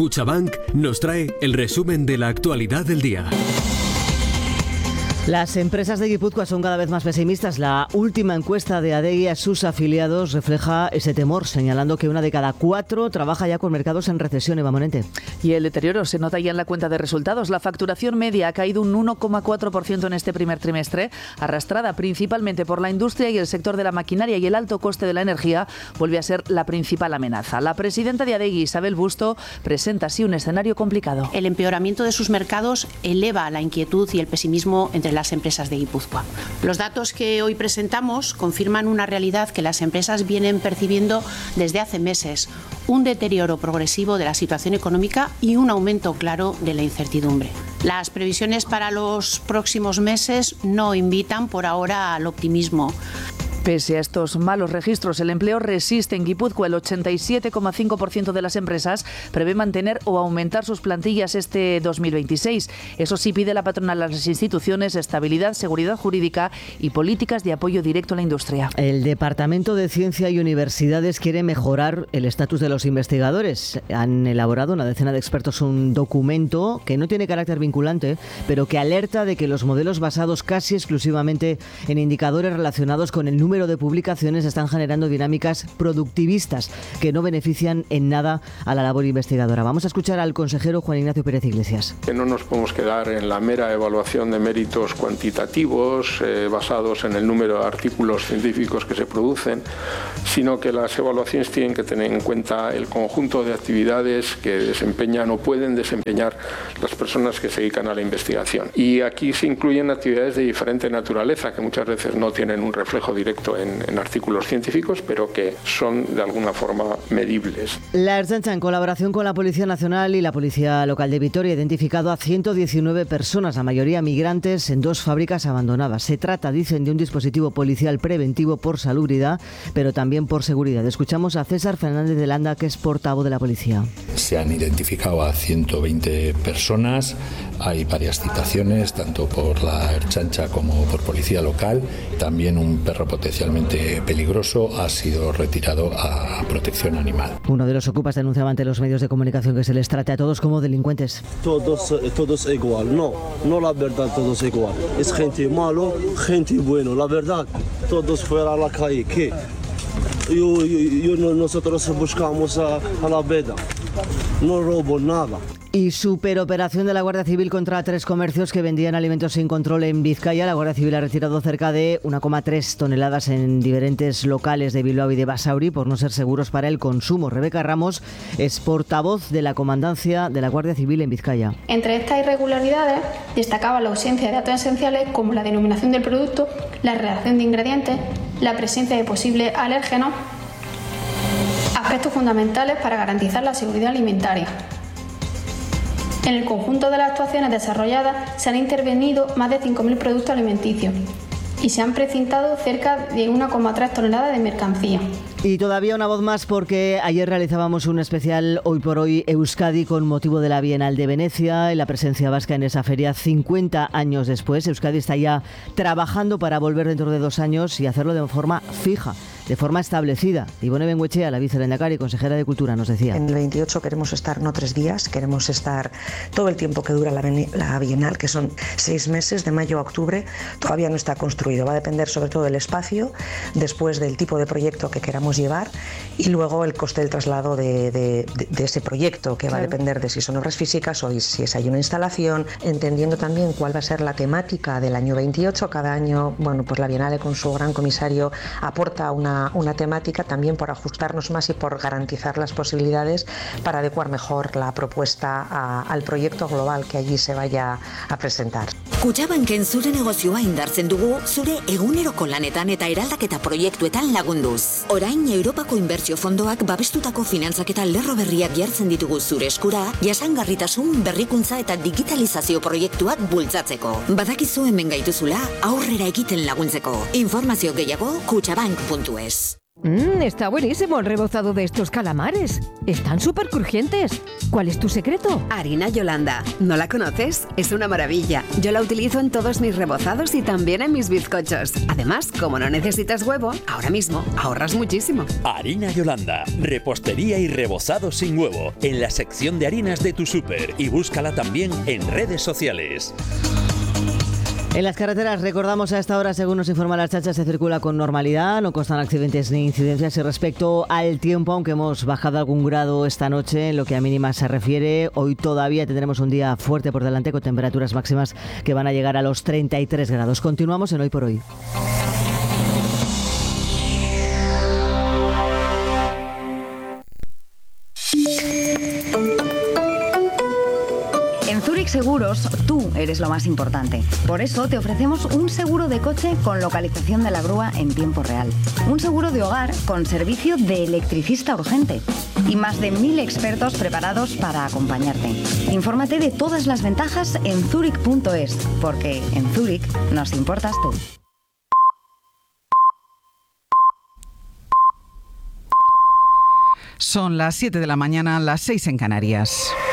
CaixaBank nos trae el resumen de la actualidad del día. Las empresas de Guipúzcoa son cada vez más pesimistas. La última encuesta de Adegi a sus afiliados refleja ese temor, señalando que 1 de cada 4 trabaja ya con mercados en recesión. Eva Monente. Y el deterioro se nota ya en la cuenta de resultados. La facturación media ha caído un 1,4% en este primer trimestre, arrastrada principalmente por la industria y el sector de la maquinaria, y el alto coste de la energía vuelve a ser la principal amenaza. La presidenta de Adegi, Isabel Busto, presenta así un escenario complicado. El empeoramiento de sus mercados eleva la inquietud y el pesimismo entre las empresas de Guipúzcoa. Los datos que hoy presentamos confirman una realidad que las empresas vienen percibiendo desde hace meses: un deterioro progresivo de la situación económica y un aumento claro de la incertidumbre. Las previsiones para los próximos meses no invitan por ahora al optimismo. Pese a estos malos registros, el empleo resiste en Guipúzcoa. El 87,5% de las empresas prevé mantener o aumentar sus plantillas este 2026. Eso sí, pide la patronal a las instituciones estabilidad, seguridad jurídica y políticas de apoyo directo a la industria. El Departamento de Ciencia y Universidades quiere mejorar el estatus de los investigadores. Han elaborado una decena de expertos un documento que no tiene carácter vinculante, pero que alerta de que los modelos basados casi exclusivamente en indicadores relacionados con el número de publicaciones están generando dinámicas productivistas que no benefician en nada a la labor investigadora. Vamos a escuchar al consejero Juan Ignacio Pérez Iglesias. Que no nos podemos quedar en la mera evaluación de méritos cuantitativos basados en el número de artículos científicos que se producen, sino que las evaluaciones tienen que tener en cuenta el conjunto de actividades que desempeñan o pueden desempeñar las personas que se dedican a la investigación. Y aquí se incluyen actividades de diferente naturaleza que muchas veces no tienen un reflejo directo en artículos científicos, pero que son de alguna forma medibles. La Ertzaintza, en colaboración con la Policía Nacional y la Policía Local de Vitoria, ha identificado a 119 personas, la mayoría migrantes, en 2 fábricas abandonadas. Se trata, dicen, de un dispositivo policial preventivo por salubridad, pero también por seguridad. Escuchamos a César Fernández de Landa, que es portavoz de la policía. Se han identificado a 120 personas. Hay varias citaciones, tanto por la Ertzaintza como por Policía Local. También un perro potencialmente peligroso ha sido retirado a protección animal. Uno de los ocupas denunciaba ante los medios de comunicación que se les trate a todos como delincuentes. Todos igual, no la verdad, todos igual. Es gente malo, gente bueno, la verdad, todos fuera a la calle. ¿Qué? Nosotros buscamos a la veda, no robo nada. Y superoperación de la Guardia Civil contra 3 comercios que vendían alimentos sin control en Vizcaya. La Guardia Civil ha retirado cerca de 1,3 toneladas en diferentes locales de Bilbao y de Basauri por no ser seguros para el consumo. Rebeca Ramos es portavoz de la Comandancia de la Guardia Civil en Vizcaya. Entre estas irregularidades destacaba la ausencia de datos esenciales como la denominación del producto, la redacción de ingredientes, la presencia de posibles alérgenos, aspectos fundamentales para garantizar la seguridad alimentaria. En el conjunto de las actuaciones desarrolladas se han intervenido más de 5.000 productos alimenticios y se han precintado cerca de 1,3 toneladas de mercancía. Y todavía una voz más, porque ayer realizábamos un especial Hoy por Hoy Euskadi con motivo de la Bienal de Venecia y la presencia vasca en esa feria 50 años después. Euskadi está ya trabajando para volver dentro de 2 años y hacerlo de forma fija, de forma establecida. Ivone Bengoechea, la vicelehendakari y consejera de Cultura, nos decía. En el 28 queremos estar no 3 días, queremos estar todo el tiempo que dura la Bienal, que son 6 meses, de mayo a octubre. Todavía no está construido, va a depender sobre todo del espacio, después del tipo de proyecto que queramos llevar y luego el coste del traslado de ese proyecto, que va a depender de si son obras físicas o si hay una instalación, entendiendo también cuál va a ser la temática del año 28. Cada año, pues la Bienal con su gran comisario aporta una temática también por ajustarnos más y por garantizar las posibilidades para adecuar mejor la propuesta al proyecto global que allí se vaya a presentar. Kutxabanken zure negozioa indartzen dugu, zure eguneroko lanetan eta eraldaketa proiektuetan lagunduz. Orain Europako Inbertsio Fondoak babestutako finantzaketa lerro berriak jartzen ditugu zure eskura, jasangarritasun, berrikuntza eta digitalizazio proiektuak bultzatzeko. Badakizu hemen gaituzula, aurrera egiten laguntzeko. Informazio gehiago kutxabank.es. Está buenísimo el rebozado de estos calamares. Están súper crujientes. ¿Cuál es tu secreto? Harina Yolanda. ¿No la conoces? Es una maravilla. Yo la utilizo en todos mis rebozados y también en mis bizcochos. Además, como no necesitas huevo, ahora mismo ahorras muchísimo. Harina Yolanda. Repostería y rebozado sin huevo. En la sección de harinas de tu súper. Y búscala también en redes sociales. En las carreteras, recordamos a esta hora, según nos informa la Ertzaintza, se circula con normalidad, no constan accidentes ni incidencias. Y respecto al tiempo, aunque hemos bajado algún grado esta noche, en lo que a mínimas se refiere, hoy todavía tendremos un día fuerte por delante con temperaturas máximas que van a llegar a los 33 grados. Continuamos en Hoy por Hoy. En Zurich Seguros, tú eres lo más importante. Por eso te ofrecemos un seguro de coche con localización de la grúa en tiempo real. Un seguro de hogar con servicio de electricista urgente. Y más de 1000 expertos preparados para acompañarte. Infórmate de todas las ventajas en zurich.es, porque en Zurich nos importas tú. Son las 7 de la mañana, las 6 en Canarias.